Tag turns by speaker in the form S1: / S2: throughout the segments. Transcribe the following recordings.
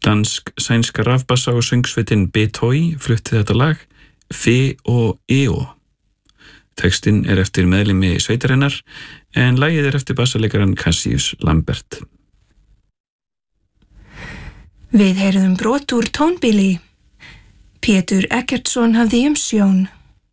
S1: Dansk-sænska rafbassa og söngsveitin Betoi flutti þetta lag Fe og Eo. Textinn eftir meðlimi sveitarinnar en lagið eftir bassaleikaran Cassius Lambert.
S2: Við heyrðum brot úr tónbili. Pétur Eggertsson hafði umsjón.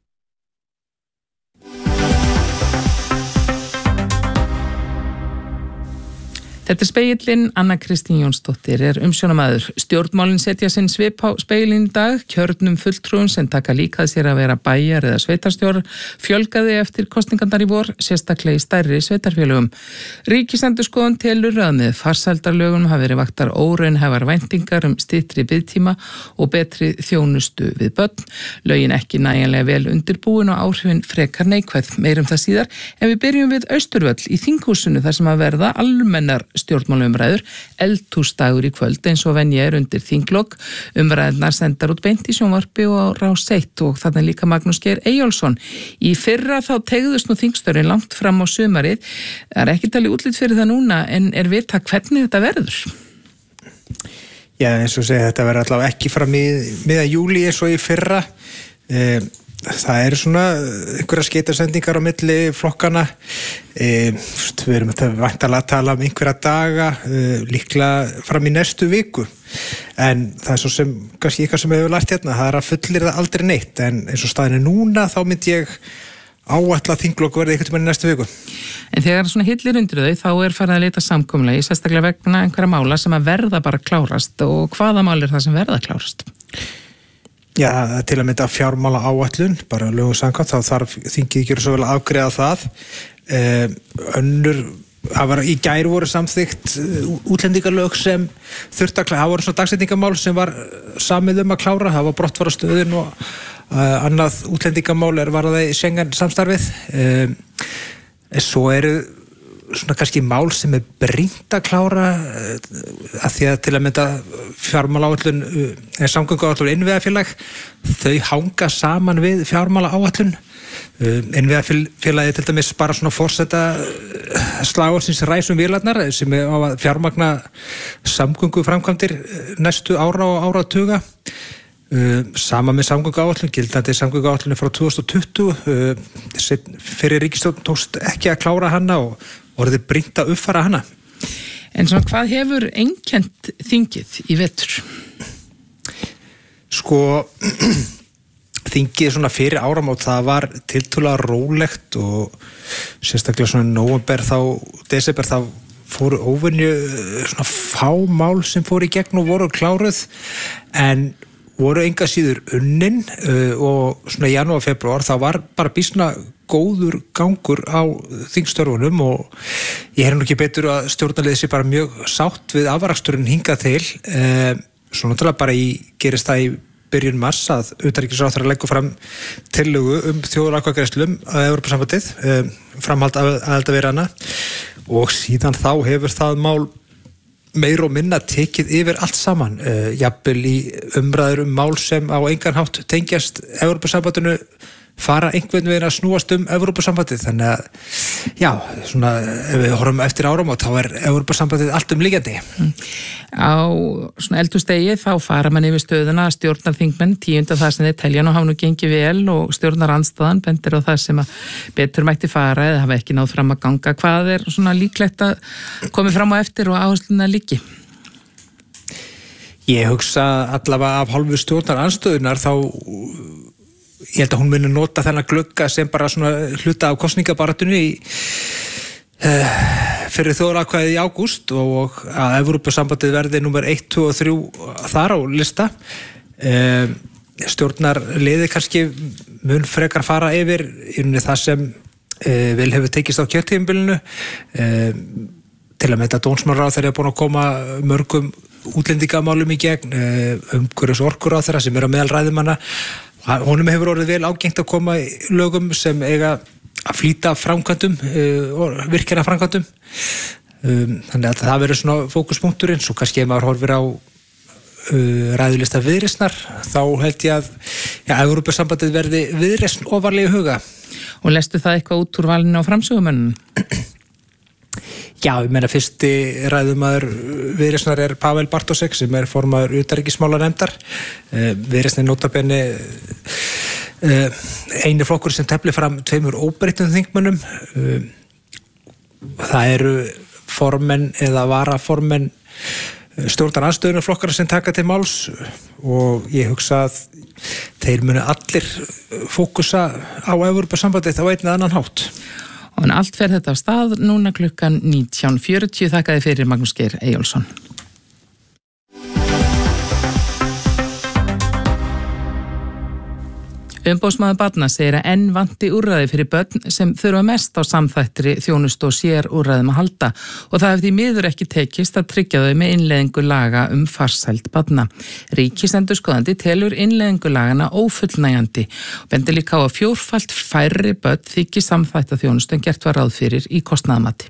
S3: Þetta Spegillinn, Anna Kristín Jónsdóttir umsjónamaður. Stjórnmálin setja sinn svip á Spegillinn í dag, kjörnum fulltrúum sem taka líkað sér að vera bæjar eða sveitarstjórar fjölgaði eftir kosningarnar í vor, sérstaklega í stærri sveitarfélögum. Ríkisendurskoðun telur að með farsældarlögunum hafi verið vaktar óraunhæfar væntingar styttri biðtíma og betri þjónustu við börn. Lögin ekki nægjanlega vel undirbúin og áhrifin frekar neikvæð. Meirum það síðar, en við byrjum við Austurvöll í þinghúsinu þar sem að verða almennar stjórnmálaumræður, eldhúsdagur í kvöld eins og venja undir þinglok. Umræðurnar sendar út beint í sjónvarpi og á Rás 1 og þarna líka Magnús Geir Eyjólfsson. Í fyrra þá tegðust nú þingstörfin langt fram á sumarið. Það ekki talið útlit fyrir það núna en vita hvernig þetta verður?
S4: Já, eins og segja, þetta verður allavega ekki fram í miðja júlí eins og í fyrra. Það svona einhverja skeytasendingar á milli flokkana. Við erum væntanlega að tala einhverja daga, líklega fram í næstu viku. En það svo sem, kannski eitthvað sem við hefur lært hérna, það að fullir það aldrei neitt. En eins og staðinu núna, þá myndi ég áætla að þinglok verði einhvern tímann í næstu viku.
S3: En þegar svona hillir undir þau, þá farið að leita samkomulagi, sérstaklega vegna einhverja mála sem að verða bara klárast. Og hvaða mál það sem verða klárast?
S4: Já, til að mynda fjármála áætlun, bara lögum samkvæmt, þá þarf þingið ekki svo vel að afgreiða það. Í gær voru samþykkt útlendingalög sem þurfti að klára. Það voru svona dagsetningamál sem var samið að klára, það var brottfarastöðin og annað útlendingamál varðaði Schengen samstarfið. Svo eru svona kannski mál sem brýnt að klára að því að til að mynda fjármálaáætlun samgönguáætlun innviðafélag, þau hanga saman við fjármálaáætlun. Innviðafélagið til dæmis bara svona forseta slagorðsins ræsum vélarnar sem á að fjármagna samgönguframkvæmdir næstu ára og áratuga. Sama með samgönguáætlun, gildandi samgönguáætlun frá 2020. Fyrir ríkisstjórn tókst ekki að klára hana og orðið brýnt að uppfara hana.
S3: En svona hvað hefur einkennt þingið í vetur?
S4: Sko, þingið svona fyrir áramót, það var tiltölulega rólegt og sérstaklega svona nóvember desember þá fóru óvenju svona fá mál sem fóru í gegn og voru kláruð en voru enga síður unnin og svona í janúar, febrúar þá var bara býsna góður gangur á þingstörfunum og ég nú ekki betur að stjórnarliðið sé bara mjög sátt við afraksturinn hingað til. Svo náttúrulega bara gerist það í byrjun mars að utanríkisráðherra leggur fram tillögu þjóðaratkvæðagreiðslu að Evrópusambandið, framhald aðildarviðræðna og síðan þá hefur það mál meir og minna tekið yfir allt saman, jafnvel í umræður mál sem á engan hátt tengjast Evrópusambandinu fara einhvern veginn að snúast Evrópusambandið, þannig að já, svona ef við horfum eftir áramót þá Evrópusambandið allt líkjandi.
S3: Á svona eldhúsdegi þá fara mann yfir stöðuna að stjórnarþingmenn tíunda það sem þeir telja og hafa nú gengið vel og stjórnarandstaðan bendir á það sem að betur mætti fara eða hafa ekki náð fram að ganga. Hvað svona líklegt að komi fram á eftir og áhersluna líki?
S4: Ég hugsa allavega af hálfu stjórnarandstöðunar þá ég held að hún muni nota þennan glugga sem bara svona hluta af kosningabarátunni fyrir þjóðaratkvæðið í ágúst og að Evrópusambandið verði númer 1, 2 og 3 þar á lista. Stjórnarliðið kannski mun frekar fara yfir það sem vel hefur tekist á kjörtímabilinu. Til að mynda dómsmálaráðherra búin að koma mörgum útlendingamálum í gegn, umhverfis orkuráðherra sem að meðal ræðumanna. Honum hefur orðið vel ágengt að koma í lögum sem eiga að flýta framkvæmdum og virkjana framkvæmdum. Þannig að það verður svona fókuspunkturinn, svo kannski ef maður horfir á ræðulista Viðreisnar, þá held ég að Evrópusambandið verði Viðreisn ofarlega í huga.
S3: Og lestu það eitthvað út úr valinu á framsögumönnum?
S4: Já, ég meina fyrsti ræðumaður Viðreisnar Pavel Bartosek sem formaður utanríkismálanefndar. Viðreisn notabenni eini flokkur sem tefli fram 2 óbreyttum þingmönnum. Það eru formenn eða varaformenn stjórnarandstöðunarflokkar sem taka til máls og ég hugsa að þeir munu allir fókusa á Evrópusambandið á einn eða annan hátt.
S3: Og allt fer þetta af stað núna klukkan 19:40. Þakkaði fyrir Magnús Geir Eyjólfsson. Umboðsmaður barna segir að enn vanti úrræði fyrir börn sem þurfa mest á samþættri þjónustu og sér úrræðum að halda og það hefði miður ekki tekist að tryggja þau með innleiðingu laga farsæld barna. Ríkisendurskoðandi telur innleiðingu lagana ófullnægjandi og bendir líka á að 4-falt færri börn þykir samþætta þjónustu en gert var ráð fyrir í kostnaðamati.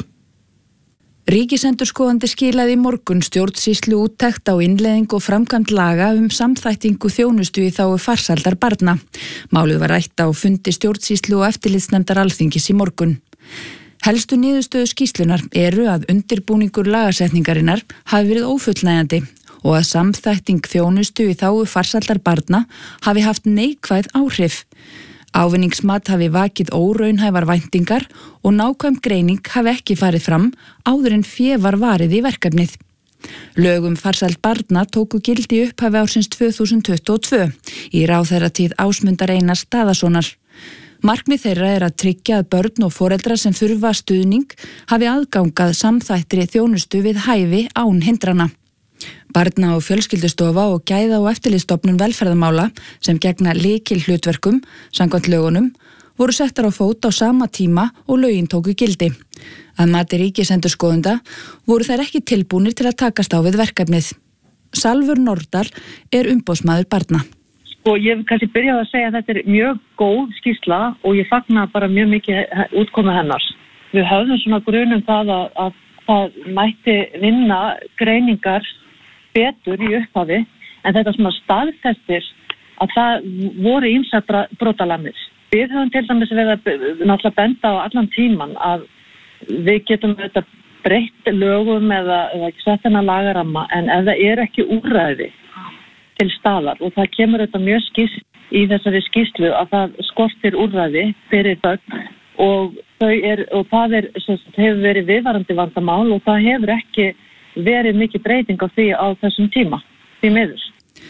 S5: Ríkisendurskoðandi skilaði í morgun stjórnsýslu úttekt á innleiðingu og framkvæmd laga samþættingu þjónustu í þágu farsældar barna. Málið var rætt á fundi stjórnsýslu og eftirlitsnefndar Alþingis í morgun. Helstu niðurstöðu skýrslunar eru að undirbúningur lagasetningarinnar hafi verið ófullnægjandi og að samþætting þjónustu í þágu farsældar barna hafi haft neikvæð áhrif. Ávinningsmat hafi vakið óraunhæfar væntingar og nákvæm greining hafi ekki farið fram áður en fé var varið í verkefnið. Lög farsæld barna tóku gildi í upphafi ársins 2022 í ráðherratíð Ásmundar Einars Daðasonar. Markmið þeirra að tryggja að börn og foreldrar sem þurfa stuðning hafi aðgangað samþættri þjónustu við hæfi án hindrana. Barna- og fjölskyldustofa og gæða- og eftirlitsstofnun velferðarmála sem gegna lykilhlutverkum samkvæmt lögunum voru settar á fót á sama tíma og lögin tóku gildi. Að mati ríkisendurskoðanda voru þær ekki tilbúnir til að takast á við verkefnið. Salvur Nordal umboðsmaður barna.
S6: Ég vil kannski byrja að segja að þetta mjög góð skýrsla og ég fagna bara mjög mikið útkomu hennar. Við höfðum svona grunum það að það mætti vinna greiningar betur í upphafi en þetta svona staðfestir að það voru ýmsar brotalamir. Við höfum til dæmis verið að náttúrulega benda á allan tíman að við getum þetta breytt lögum eða sett hennar lagaramma en ef það ekki úrræði til staðar og það kemur þetta mjög skýrt í þessari skýrslu að það skortir úrræði fyrir börn og það hefur verið viðvarandi vandamál og það hefur ekki verið mikið breyting á því á þessum tíma, því miður.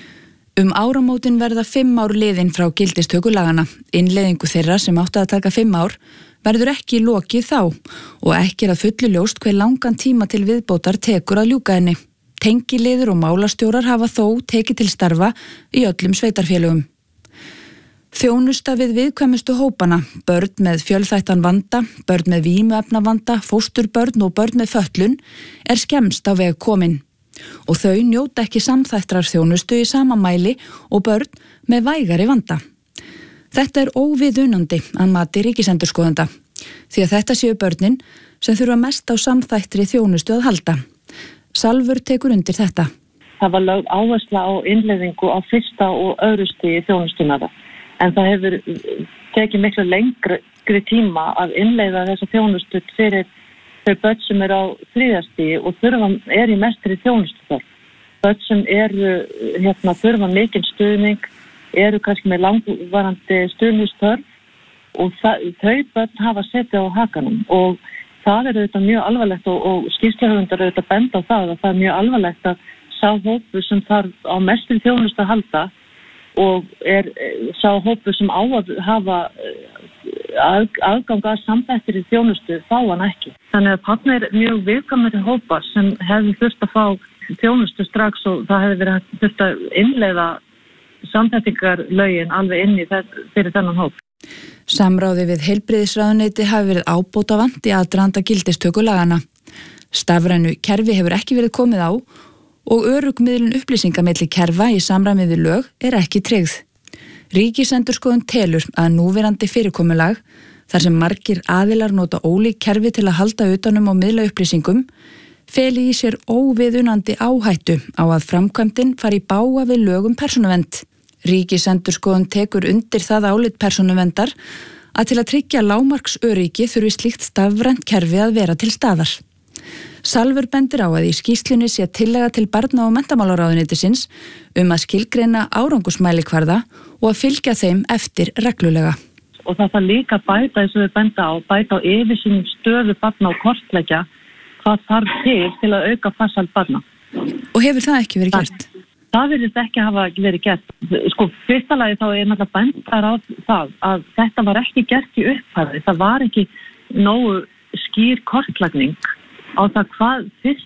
S5: Áramótin verða 5 ár liðin frá gildistöku lagana. Innleiðingu þeirra sem áttu að taka 5 ár verður ekki lokið þá og ekki að fullu ljóst hver langan tíma til viðbótar tekur að ljúka henni. Tengiliður og málastjórar hafa þó tekið til starfa í öllum sveitarfélögum. Þjónusta við viðkvæmustu hópana, börn með fjölþættan vanda, börn með vímuefnavanda, fósturbörn og börn með fötlun skemmst á veg komin og þau njóta ekki samþættrar þjónustu í sama mæli og börn með vægari vanda. Þetta óviðunandi að mati ríkisendurskoðanda því að þetta séu börnin sem þurfa mest á samþættri þjónustu að halda. Salvur tekur undir þetta.
S6: Það var lögð áhersla á innleiðingu á fyrsta og öðru stigi þjónustunar. En það hefur tekið miklu lengri tíma að innleiða þessa þjónustu fyrir þau börn sem á 3. stigi og í mestri þjónustuþörf. Börn sem þurfa mikinn stuðning, kannski með langvarandi stuðningsþörf og þau börn hafa setið á hakanum og það auðvitað mjög alvarlegt og skýrsluhöfundar auðvitað benda á það að það mjög alvarlegt að sá hópur sem þarf á mestri þjónustu að halda og sá hópur sem á að hafa aðgang að samþættri þjónustu fá hann ekki. Þannig að þarna mjög viðkvæmari hópar sem hefði þurft að fá þjónustu strax og það hefði verið þurft að innleiða samþættingarlögin alveg inn fyrir þennan hóp.
S5: Samráði við heilbrigðisráðuneyti hafi verið ábótavant í aðdraganda gildistöku lagana. Stafrænu kerfi hefur ekki verið komið á og örugmiðlun upplýsinga milli kerfa í samræmi við lög ekki tryggð. Ríkisendurskoðun telur að núverandi fyrirkomulag, þar sem margir aðilar nota ólík kerfi til að halda utanum og miðla upplýsingum, feli í sér óviðunandi áhættu á að framkvæmdin fari í bága við lögum persónuvernd. Ríkisendurskoðun tekur undir það álit persónuverndar að til að tryggja lágmarksöryggi þurfi slíkt stafrænt kerfi að vera til staðar. Salvur bendir á að í skýrslunni sé tillaga til barna- og menntamálaráðuneytisins að skilgreina árangusmælikvarða og að fylgja þeim eftir reglulega.
S6: Og það þarf líka að bæta eins og við benda á yfirsýn stöðu barna og kortleggja hvað þarf til að auka farsæld barna.
S5: Og hefur það ekki verið gert?
S6: Það virðist ekki hafa verið gert. Fyrsta lagi þá náttúrulega bendar á það að þetta var ekki gert í upphafi. Það var ekki nógu skýr kortlagning á það hvað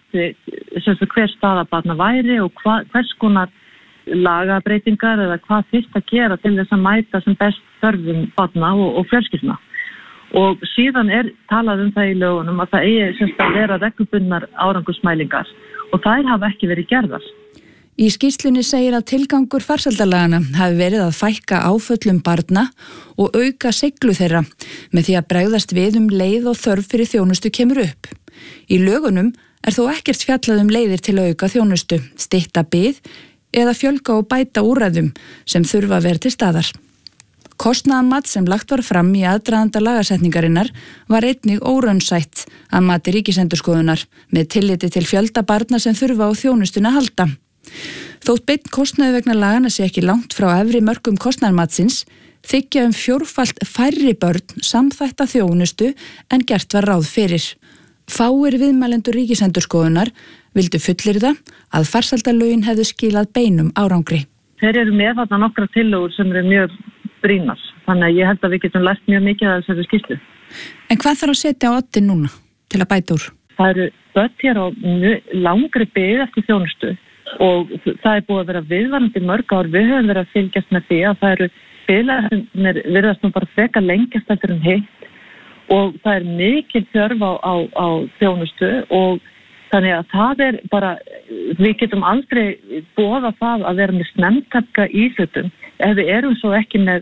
S6: hver staða barna væri og hvers konar lagabreytingar eða hvað fyrst að gera til þess að mæta sem best þörfum barna og fjölskyldna. Og síðan talað það í lögunum að það eigi að vera reglubundnar árangusmælingar og þær hafa ekki verið gerðar.
S5: Í skýrslunni segir að tilgangur farsældarlagana hafi verið að fækka áföllum barna og auka seiglu þeirra með því að bregðast við leið og þörf fyrir þjónustu kemur upp. Í lögunum þó ekkert fjallað leiðir til að auka þjónustu, stytta bið eða fjölga og bæta úrræðum sem þurfa að vera til staðar. Kostnaðarmat sem lagt var fram í aðdraganda lagasetningarinnar var einnig óraunsætt að mati Ríkisendurskoðunar með tilliti til fjölda barna sem þurfa á þjónustuna að halda. Þótt beinn kostnaður vegna lagana sé ekki langt frá efri mörkum kostnaðarmatsins, þykja 4-falt færri börn samþætta þjónustu en gert var ráð fyrir. Fáir viðmælendur Ríkisendurskoðunar vildu fullyrða að farsældarlögin hefðu skilað beinum árangri.
S6: Þeir eru með þarna nokkra tillögur sem eru mjög brýnar. Þannig að ég held að við getum lært mjög mikið af þessari skýrslu.
S5: En hvað þarf að setja á oddinn núna til að bæta úr?
S6: Það eru börn hér á langri bið eftir þjónustu og það búið að vera viðvarandi mörg ár. Við höfum verið að fylgjast með því að það eru biðlar sem virðast nú bara frekar lengjast eftir hitt og það mikil þörf á þjónustu og þannig að það bara, við getum aldrei boðað það að vera með snemmtaka íhlutum ef við erum svo ekki með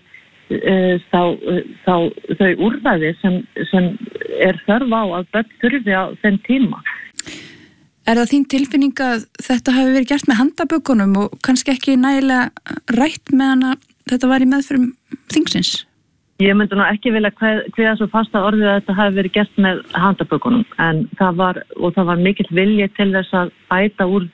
S6: þau úrræði sem þörf á að börn þurfi á þeim tíma.
S5: Það þín tilfinning að þetta hafi verið gert með handabökunum og kannski ekki nægilega rætt meðan að þetta var í meðförum þingsins?
S6: Ég myndi nú ekki vilja kveða svo fast að orðið að þetta hafi verið gert með handabökunum en það var mikill vilji til þess að bæta úr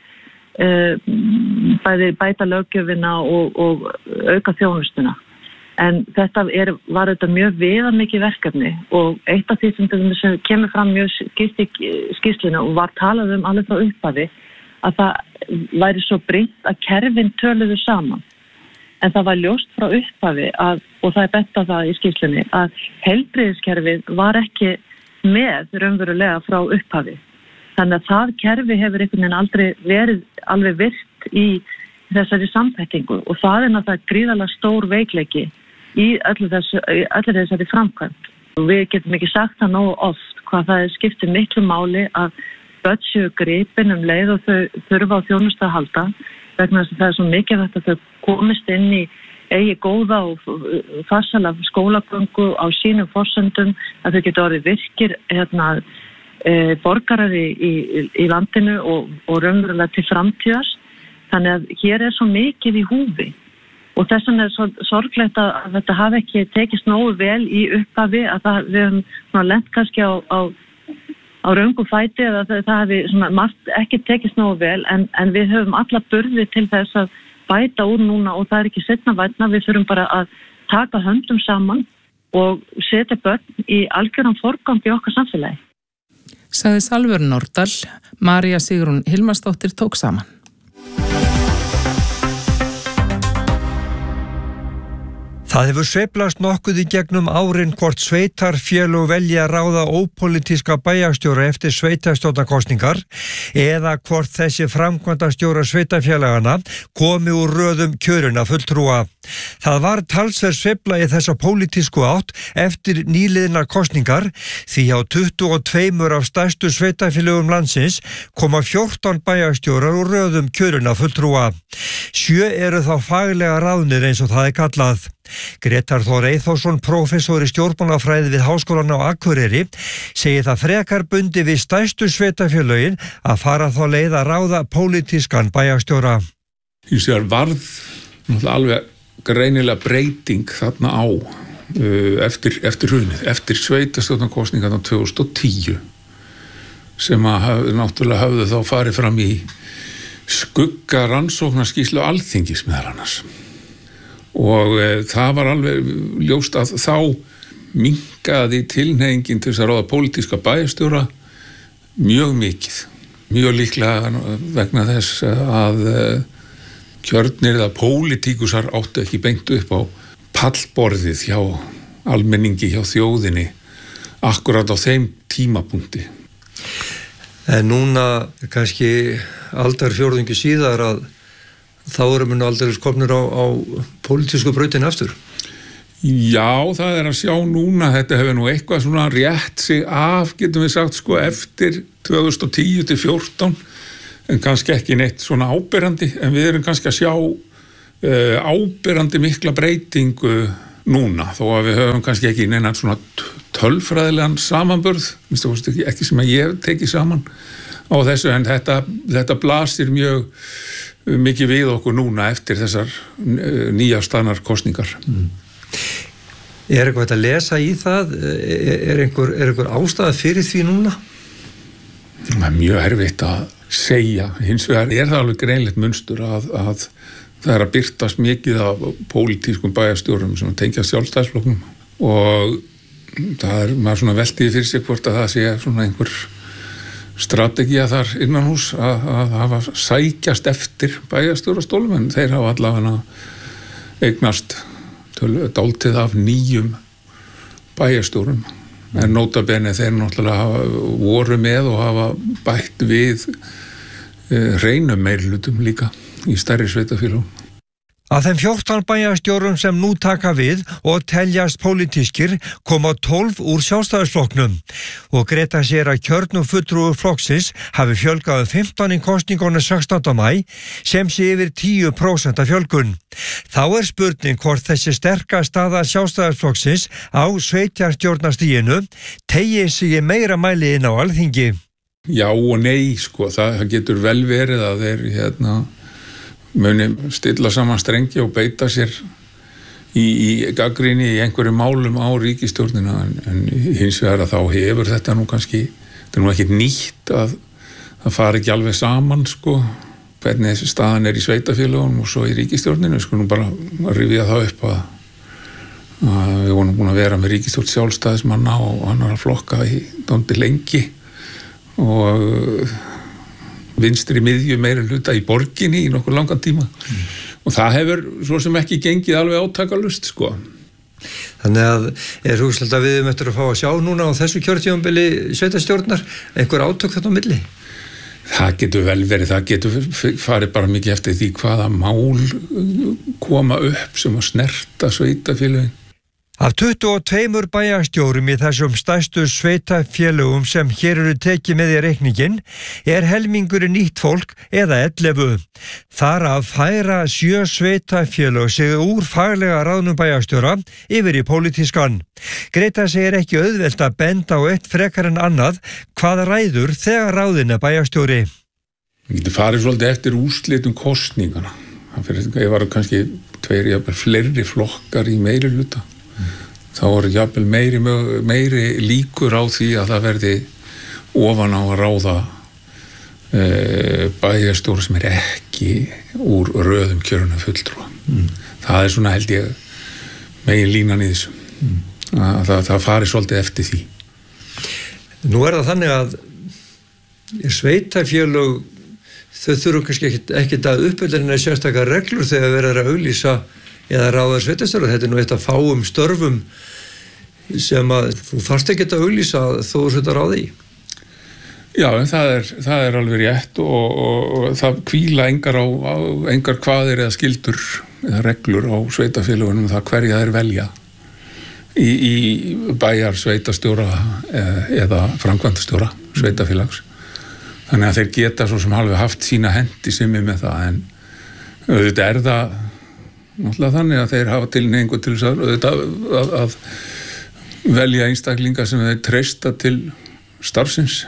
S6: bæta löggjöfina og auka þjónustuna. En þetta var þetta mjög viðamikið verkefni og eitt af því sem kemur fram mjög skýrt í skýrslunni og var talað alveg frá upphafi að það væri svo brýnt að kerfin töluðu saman. En það var ljóst frá upphafi og það bent á það í skýrslunni að heilbrigðiskerfið var ekki með raunverulega frá upphafi. Þannig að það kerfi hefur einhvern veginn aldrei verið alveg virkt í þessari samþættingu og það náttúrulega gríðarlega stór veikleiki í öllu þessari framkvæmd. Við getum ekki sagt það nógu oft hvað það skiptir miklu máli að börn séu gripin leið og þau þurfa á þjónustu að halda vegna þess að það svo mikilvægt að þau komist inn í eigi góða og farsæla skólagöngu á sínum forsendum, að þau geta orðið virkir borgarar í landinu og raunverulega til framtíðar. Þannig að hér svo mikið í húfi og þess vegna svo sorglegt að þetta hafi ekki tekist nógu vel í upphafi að við höfum lent kannski á röngum fæti eða það hafi margt ekki tekist nógu vel en við höfum alla burði til þess að bæta úr núna og það ekki seinna vænna. Við þurfum bara að taka höndum saman og setja börn í algjöran forgang í okkar samfélagi.
S3: Sagði Salvör Nordal, María Sigrún Hilmarsdóttir tók saman.
S7: Það hefur sveiflast nokkuð í gegnum árin hvort sveitarfélög velja að ráða ópolítíska bæjarstjóra eftir sveitarstjórnarkosningar eða hvort þessi framkvæmdastjóra sveitarfélagana komi úr röðum kjörinna fulltrúa. Það var talsverð sveifla í þessa pólitísku átt eftir nýliðnar kosningar því á 22 af stærstu sveitarfélögum landsins koma 14 bæjarstjórar úr röðum kjörinna fulltrúa. 7 eru þá faglega ráðnir eins og það kallað. Grétar Þór Eyþórsson, prófessor í stjórnmálafræði við Háskólann á Akureyri, segir það frekar bundi við stærstu sveitarfélögin að fara þá leið að ráða pólitískan bæjarstjóra.
S8: Hins vegar varð alveg greinilega breyting þarna á eftir hrunið, eftir sveitarstjórnarkosningarnar 2010 sem að náttúrulega höfðu þá farið fram í skugga rannsóknarskýrslu Alþingis meðal annars. Og það var alveg ljóst að þá minnkaði tilhneigingin til þess að ráða pólitíska bæjarstjóra mjög mikið. Mjög líklega vegna þess að kjörnir eða pólitíkusar áttu ekki beint upp á pallborðið hjá almenningi, hjá þjóðinni, akkurat á þeim tímapunkti.
S7: En núna kannski aldarfjórðungi síðar að þá erum við aldrei komnir á pólitísku brautin aftur.
S8: Já, það að sjá núna, þetta hefur nú eitthvað svona rétt sig af, getum við sagt, sko, eftir 2010 til 14, en kannski ekki neitt svona áberandi, en við erum kannski að sjá áberandi mikla breytingu núna, þó að við höfum kannski ekki neina svona tölfræðilegan samanburð, ekki sem að ég tekið saman á þessu, en þetta blasir mjög mikið við okkur núna eftir þessar nýafstaðnar kosningar.
S7: Er eitthvað að lesa í það? Er einhver ástæða fyrir því núna?
S8: Það er mjög erfitt að segja. Hins vegar það alveg greinlegt munstur að það að birtast mikið af pólitískum bæjarstjórum sem tengjast Sjálfstæðisflokknum og það maður svona veltið fyrir sig hvort að það sé svona einhver strategía þar innan hús að hafa sækjast eftir bæjarstjórastólum, en þeir hafa allavega eignast dálítið af nýjum bæjarstjórum, en nota bene þeir náttúrulega voru með og hafa bætt við hreinum meirihlutum líka í stærri sveitarfélögum.
S7: Af þeim 14 bæjarstjórum sem nú taka við og teljast pólitískir koma 12 úr Sjálfstæðisflokknum og Greta segir að kjörnum fulltrúar flokksins hafi fjölgað 15 í kosningunum 16. maí sem sé yfir 10% af fjölgun. Þá spurning hvort þessi sterka staða Sjálfstæðisflokksins á sveitarstjórnarstiginu tegi sig í meira mæli inn á Alþingi.
S8: Já og nei, sko, það getur vel verið að þeir muni stilla saman strengi og beita sér í gagnrýni í einhverju málum á ríkisstjórnina, en hins vegar að þá hefur þetta nú kannski, þetta nú ekkert nýtt að það fari ekki alveg saman, sko, hvernig þessi staðan í sveitarfélögunum og svo í ríkisstjórninu. Sko nú bara að rifja það upp að við vorum búin að vera með ríkisstjórn Sjálfstæðismanna og annarra flokka í dálítið lengi og vinstri miðju meira hluta í borginni í nokkur langan tíma og það hefur svo sem ekki gengið alveg átakalust, sko.
S7: Þannig að húslega að við eftir að fá að sjá núna á þessu kjörtímabili sveitarstjórnar einhver átök þarna á milli?
S8: Það getur vel verið, það getur farið bara mikið eftir því hvaða mál koma upp sem að snerta sveitarfélögin.
S7: Af 22 bæjarstjórum í þessum stærstu sveitarfélögum sem hér eru tekið með í reikningin helmingurinn nýtt fólk eða 11. Þar að færa 7 sveitarfélög sig úr faglega ráðnum bæjarstjóra yfir í pólitískan. Greta segir ekki auðvelt að benda á eitt frekar en annað hvað ræður þegar ráðin bæjarstjóri.
S8: Við getum farið svolítið eftir úrslitum kosningana. Það var kannski 2 jafnvel fleiri flokkar í meiri hluta. Þá voru jafnvel meiri líkur á því að það verði ofan á að ráða bæjarstjóra sem ekki úr röðum kjörunum fulltrúa. Það svona held ég megin línan í þessu. Það fari svolítið eftir því.
S7: Nú það þannig að sveitarfélög þau þurfa kannski ekkert að uppfylla sérstakar reglur þegar verður að auglýsa eða ráða sveitarstjóra. Þetta nú eitt af fáum störfum sem að þú þarft ekki að auglýsa þó þú þetta ráði í.
S8: Já, en það alveg rétt og það hvíla engar kvaðir eða skildur eða reglur á sveitarfélögunum það hverja þeir velja í bæjar sveitarstjóra eða framkvæmdastjóra sveitarfélags. Þannig að þeir geta svo sem alveg haft sína hendi simmi með það, en auðvitað það náttúrulega þannig að þeir hafa tilhneigingu til að velja einstaklinga sem þeir treysta til starfsins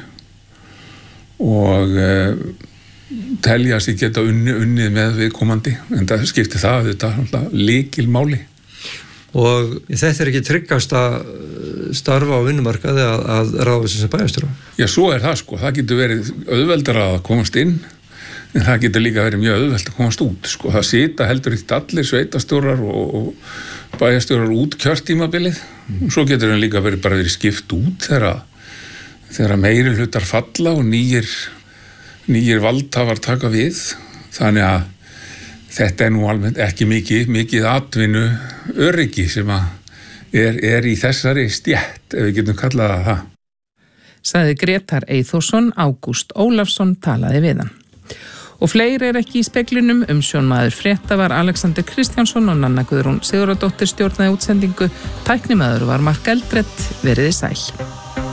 S8: og telja sig geta unnið með viðkomandi, en það skiptir það lykilmáli.
S7: og þetta ekki tryggasta starfa á vinnumarkaði að ráða sem bæjarstjóra.
S8: Já, svo það sko, það getur verið auðveldara að komast inn, en það getur líka verið mjög auðveld að komast út sko. Það sita heldur ekkert allir sveitastjórar og bæjarstjórar út kjörtímabilið, svo getur hann líka bara verið skipt út þegar meiri hlutar falla og nýjir valdhafar taka við, þannig að þetta nú almennt ekki mikið atvinnu öryggi sem er í þessari stétt, ef við getum kallað það.
S3: Sagði Grétar Eyþórsson, Ágúst Ólafsson talaði við hann. Og fleiri ekki í speglinum, umsjónmaður frétta var Alexander Kristjánsson og Nanna Guðrún Sigurðardóttir stjórnaði útsendingu. Tæknimaður var Mark Eldrett, veriði sæl.